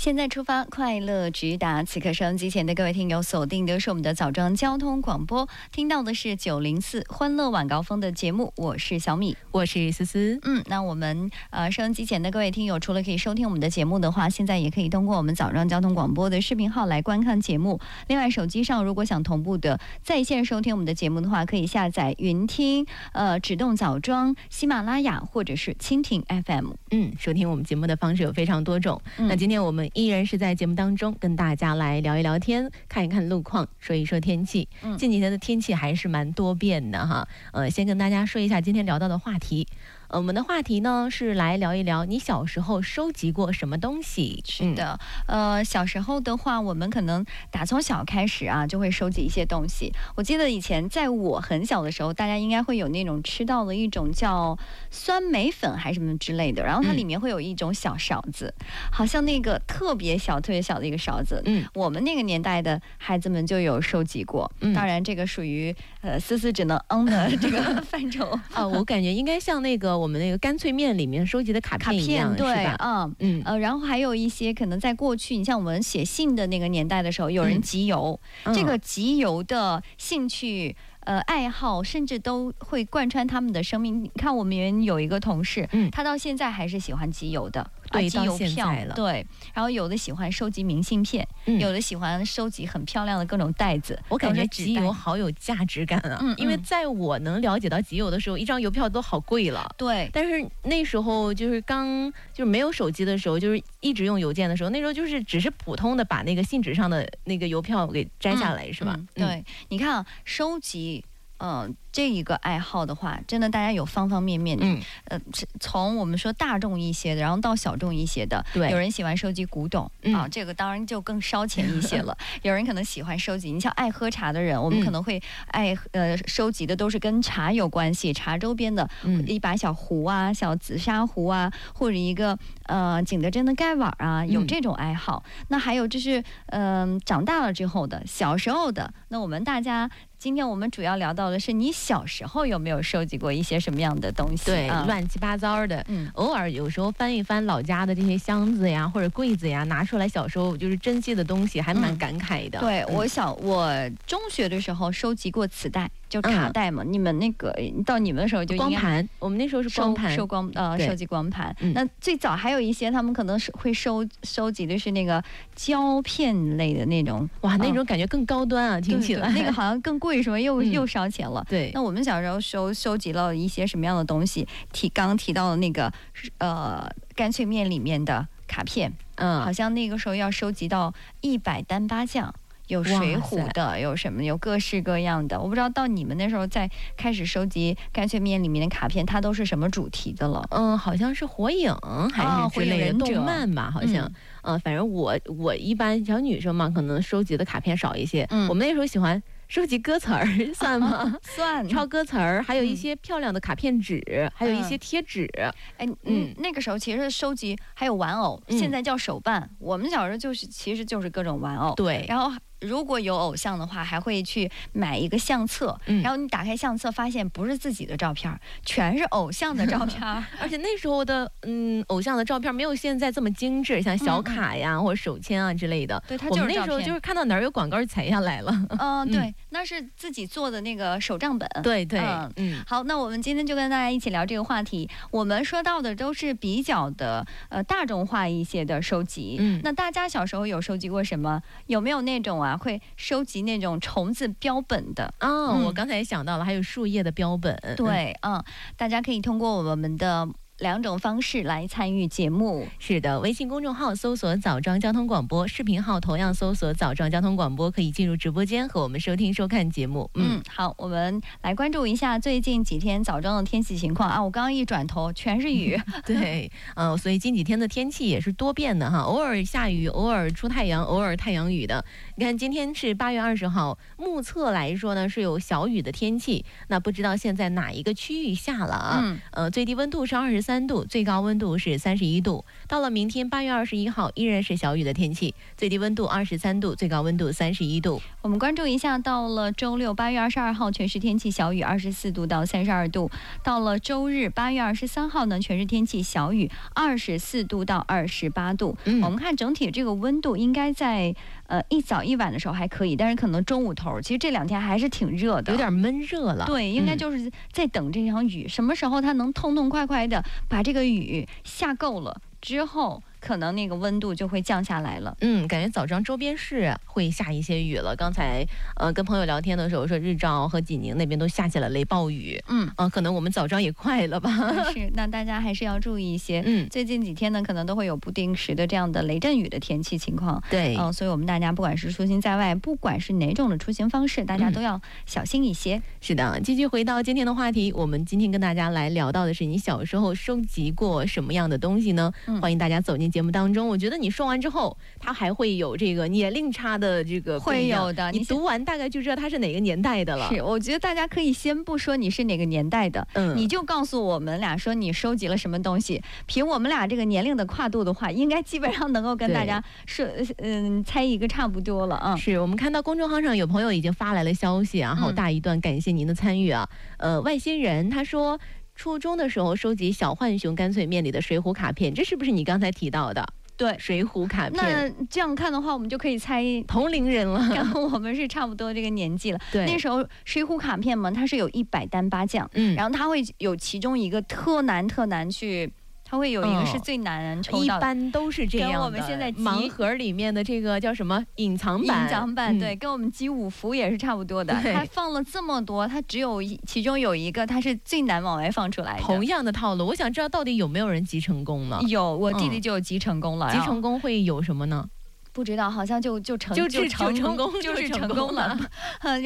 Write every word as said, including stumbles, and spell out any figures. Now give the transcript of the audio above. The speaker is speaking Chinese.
现在出发，快乐直达。此刻收音机前的各位听友，锁定的是我们的早装交通广播，听到的是九零四欢乐晚高峰的节目，我是小米， 我是思思。 嗯，那我们呃收音机前的各位听友，除了可以收听我们的节目的话，现在也可以通过我们早装交通广播的视频号来观看节目。另外，手机上如果想同步的在线收听我们的节目的话，可以下载云听、呃指动早装、喜马拉雅或者是蜻蜓 F M。 嗯，收听我们节目的方式有非常多种。嗯、那今天我们依然是在节目当中跟大家来聊一聊天，看一看路况，说一说天气。嗯、近几天的天气还是蛮多变的哈。呃，先跟大家说一下今天聊到的话题。呃，我们的话题呢是来聊一聊你小时候收集过什么东西。 是的，嗯、呃，小时候的话，我们可能打从小开始啊，就会收集一些东西。我记得以前在我很小的时候，大家应该会有那种吃到的一种叫酸梅粉还是什么之类的，然后它里面会有一种小勺子，嗯、好像那个特别小、特别小的一个勺子。嗯，我们那个年代的孩子们就有收集过。嗯，当然这个属于呃思思只能嗯的这个范畴啊，我感觉应该像那个。我们那个干脆面里面收集的卡片一样， 对， 是吧？ 嗯嗯呃，然后还有一些可能在过去，你像我们写信的那个年代的时候，有人集邮，嗯、这个集邮的兴趣。呃，爱好甚至都会贯穿他们的生命。你看，我们有一个同事，嗯、他到现在还是喜欢集邮的， 对， 啊、集邮票了， 对。然后有的喜欢收集明信片，嗯、有的喜欢收集很漂亮的各种袋子。 我感觉集邮好有价值感啊，嗯、因为在我能了解到集邮的时候，一张邮票都好贵了。 对， 但是那时候就是刚就是没有手机的时候，就是一直用邮件的时候，那时候就是只是普通的把那个信纸上的那个邮票给摘下来，嗯、是吧？ 嗯、对，你看啊，收集。嗯、呃，这一个爱好的话，真的大家有方方面面的。嗯，呃，从我们说大众一些的，然后到小众一些的。对，有人喜欢收集古董、嗯、啊，这个当然就更烧钱一些了。有人可能喜欢收集，你像爱喝茶的人，我们可能会爱呃收集的都是跟茶有关系，茶周边的，嗯、一把小壶啊，小紫砂壶啊，或者一个呃景德镇的盖碗啊，有这种爱好。嗯、那还有就是嗯、呃，长大了之后的，小时候的，那我们大家。今天我们主要聊到的是你小时候有没有收集过一些什么样的东西？ 对，嗯、乱七八糟的。嗯，偶尔有时候翻一翻老家的这些箱子呀，或者柜子呀，拿出来小时候就是珍惜的东西，还蛮感慨的。嗯、 对，我小我中学的时候收集过磁带，就卡带嘛。嗯、你们那个到你们的时候就应该光盘，我们那时候是光盘， 收, 收光呃收集光盘。嗯、那最早还有一些他们可能是会收收集的是那个胶片类的那种， 哇，那种感觉更高端啊，嗯、听起来对对那个好像更贵。为什么又、嗯、又烧钱了？ 对， 那我们小时候收收集了一些什么样的东西？提刚刚提到的那个呃干脆面里面的卡片，嗯，好像那个时候要收集到一百单八将，有水浒的，有什么有各式各样的。我不知道到你们那时候再开始收集干脆面里面的卡片，它都是什么主题的了？ 嗯，好像是火影还是之类的动漫吧，好像。嗯呃，反正我我一般小女生嘛，可能收集的卡片少一些。嗯，我们那时候喜欢收集歌词儿，算吗？ 啊、算， 抄歌词儿，还有一些漂亮的卡片纸，嗯、还有一些贴纸。 哎，嗯，嗯那个时候其实收集还有玩偶，嗯、现在叫手办。我们小时候就是其实就是各种玩偶。对，然后。如果有偶像的话，还会去买一个相册，嗯、然后你打开相册，发现不是自己的照片，全是偶像的照片， 而且那时候的嗯偶像的照片没有现在这么精致，像小卡呀、嗯、或者手签啊之类的。 对，它就是照片。 我们那时候就是看到哪儿有广告就裁下来了。 嗯、呃，对，那是自己做的那个手账本。 对对，嗯嗯。好，那我们今天就跟大家一起聊这个话题。我们说到的都是比较的呃大众化一些的收集。嗯。那大家小时候有收集过什么？有没有那种啊会收集那种虫子标本的？ 哦，嗯、我刚才也想到了，还有树叶的标本。 对，嗯，大家可以通过我们的两种方式来参与节目。 是的，微信公众号搜索早装交通广播，视频号同样搜索早装交通广播，可以进入直播间和我们收听收看节目。 嗯，嗯好，我们来关注一下最近几天早装的天气情况啊！我刚刚一转头全是雨。 对，嗯、呃，所以近几天的天气也是多变的哈，偶尔下雨，偶尔出太阳，偶尔太阳雨的。你看，今天是八月二十号，目测来说呢是有小雨的天气。那不知道现在哪一个区域下了啊？嗯，呃，最低温度是二十三度，最高温度是三十一度。到了明天八月二十一号，依然是小雨的天气，最低温度二十三度，最高温度三十一度。 我们关注一下，到了周六八月二十二号，全市天气小雨，二十四度到三十二度。到了周日八月二十三号呢，全市天气小雨，二十四度到二十八度。嗯、我们看整体这个温度应该在呃一早一晚的时候还可以，但是可能中午头，其实这两天还是挺热的， 有点闷热了。 对，应该就是在等这场雨，嗯、什么时候它能痛痛快快的把这个雨下够了之后，可能那个温度就会降下来了。 嗯，感觉枣庄周边市会下一些雨了。刚才呃跟朋友聊天的时候说，日照和济宁那边都下起了雷暴雨。嗯，啊、呃，可能我们枣庄也快了吧？ 是，那大家还是要注意一些。嗯，最近几天呢，可能都会有不定时的这样的雷阵雨的天气情况。 对， 嗯、呃，所以我们大家不管是出行在外，不管是哪种的出行方式，大家都要小心一些。嗯、 是的，继续回到今天的话题，我们今天跟大家来聊到的是你小时候收集过什么样的东西呢？嗯、欢迎大家走进节目当中。我觉得你说完之后，它还会有这个年龄差的这个会有的， 你读完大概就知道它是哪个年代的了。 是，我觉得大家可以先不说你是哪个年代的，嗯，你就告诉我们俩说你收集了什么东西。凭我们俩这个年龄的跨度的话，应该基本上能够跟大家说，嗯，猜一个差不多了啊。 是我们看到公众号上有朋友已经发来了消息啊，好大一段，感谢您的参与啊。嗯、呃，外星人他说，初中的时候收集小浣熊干脆面里的水浒卡片，这是不是你刚才提到的？ 对， 水浒卡片。 那这样看的话，我们就可以猜同龄人了， 跟我们是差不多这个年纪了。 对， 那时候水浒卡片嘛，它是有一百单八将，嗯，然后它会有其中一个特难特难去。它会有一个是最难抽到的、 嗯，一般都是这样的。 跟我们现在盲盒里面的这个叫什么隐藏版？ 隐藏版、嗯、对，跟我们集五福也是差不多的。它放了这么多，它只有一其中有一个它是最难往外放出来的。 同样的套路，我想知道到底有没有人集成功呢？ 有，我弟弟就有集成功了。 集成功会有什么呢？ 不知道，好像就就成就就成功就是成功了。